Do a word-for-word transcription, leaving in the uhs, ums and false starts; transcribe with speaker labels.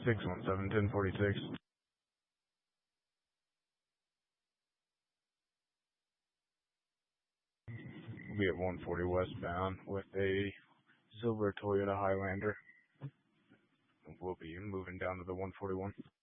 Speaker 1: six one seven, ten forty-six. We'll be at one forty westbound with a silver Toyota Highlander. We'll be moving down to the one forty-one.